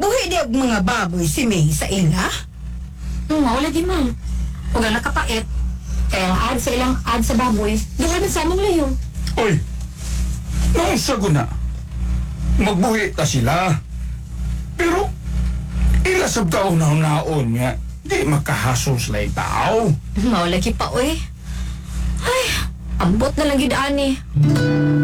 Buhi di og mga baboy si May sa ila? Wala di man. Huwag na nakapait. Kaya ang ad sa ilang ad sa baboy, duha na sa among layong. Oy, naunsa na. Magbuhi ta sila. Pero, ila sab kauna-unaon nga, di makahasol sila tao. Lagi pa, oy. Ay, ambot na lang gidaan eh.